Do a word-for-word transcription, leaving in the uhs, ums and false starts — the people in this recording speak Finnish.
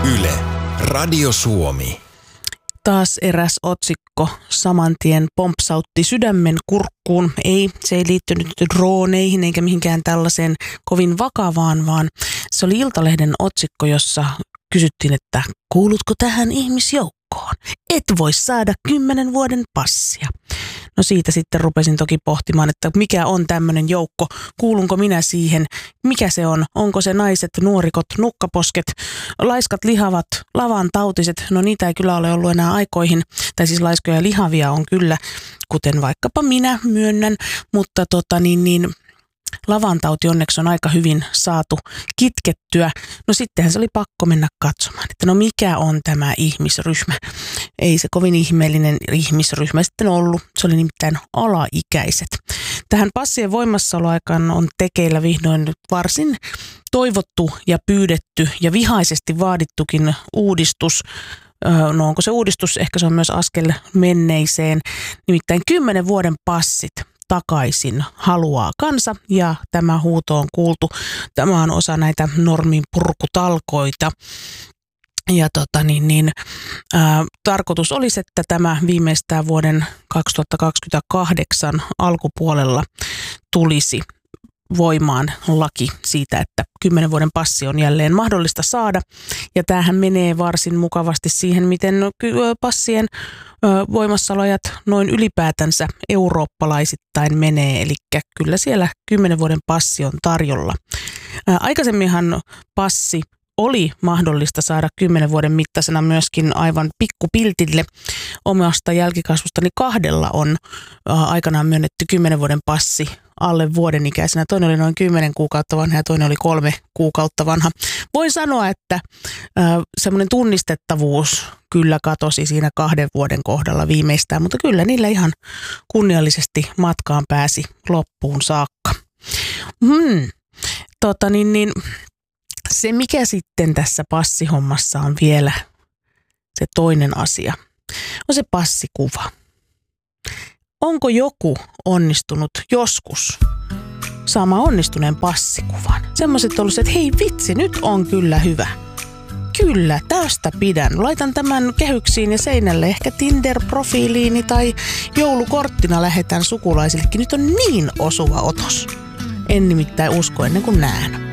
Yle, Radio Suomi. Taas eräs otsikko saman tien pompsautti sydämen kurkkuun. Ei, se ei liittynyt drooneihin eikä mihinkään tällaiseen kovin vakavaan, vaan se oli Iltalehden otsikko, jossa kysyttiin, että kuulutko tähän ihmisjoukkoon? Et voi saada kymmenen vuoden passia. No siitä sitten rupesin toki pohtimaan, että mikä on tämmöinen joukko, kuulunko minä siihen, mikä se on, onko se naiset, nuorikot, nukkaposket, laiskat, lihavat, lavan tautiset, no niitä ei kyllä ole ollut enää aikoihin, tai siis laiskoja ja lihavia on kyllä, kuten vaikkapa minä myönnän, mutta tota niin niin, lavantauti onneksi on aika hyvin saatu kitkettyä. No sittenhän se oli pakko mennä katsomaan, että no mikä on tämä ihmisryhmä. Ei se kovin ihmeellinen ihmisryhmä sitten ollut, se oli nimittäin alaikäiset. Tähän passien voimassaoloaikaan on tekeillä vihdoin nyt varsin toivottu ja pyydetty ja vihaisesti vaadittukin uudistus. No onko se uudistus, ehkä se on myös askel menneiseen, nimittäin kymmenen vuoden passit takaisin haluaa kansa ja tämä huuto on kuultu. Tämä on osa näitä norminpurkutalkoita. Ja tota niin, niin, ää, tarkoitus olisi, että tämä viimeistään vuoden kaksituhattakaksikymmentäkahdeksan alkupuolella tulisi voimaan laki siitä, että kymmenen vuoden passi on jälleen mahdollista saada. Ja tämähän menee varsin mukavasti siihen, miten passien voimassaolojat noin ylipäätänsä eurooppalaisittain menee. Eli kyllä siellä kymmenen vuoden passi on tarjolla. Aikaisemminhan passi oli mahdollista saada kymmenen vuoden mittaisena myöskin aivan pikkupiltille. Omasta jälkikasvustani kahdella on aikanaan myönnetty kymmenen vuoden passi alle vuoden ikäisenä. Toinen oli noin kymmenen kuukautta vanha ja toinen oli kolme kuukautta vanha. Voin sanoa, että semmoinen tunnistettavuus kyllä katosi siinä kahden vuoden kohdalla viimeistään, mutta kyllä niillä ihan kunniallisesti matkaan pääsi loppuun saakka. Hmm. Tota niin, niin se, mikä sitten tässä passihommassa on vielä se toinen asia, on se passikuva. Onko joku onnistunut joskus saamaan onnistuneen passikuvan? Semmoiset ollut, että hei vitsi, nyt on kyllä hyvä. Kyllä, tästä pidän. Laitan tämän kehyksiin ja seinälle, ehkä Tinder-profiiliini tai joulukorttina lähetän sukulaisillekin. Nyt on niin osuva otos. En nimittäin usko ennen kuin näen.